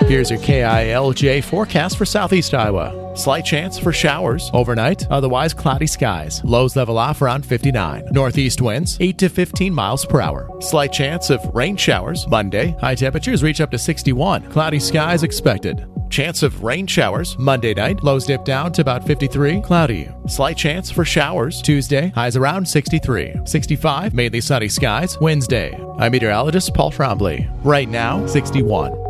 Here's your KILJ forecast for southeast Iowa. Slight chance for showers overnight, otherwise cloudy skies. Lows level off around 59. Northeast winds 8 to 15 miles per hour. Slight chance of rain showers Monday. High temperatures reach up to 61. Cloudy skies expected. Chance of rain showers Monday night. Lows dip down to about 53. Cloudy. Slight chance for showers Tuesday. Highs around 63. 65. Mainly sunny skies Wednesday. I'm meteorologist Paul Trombley. Right now, 61.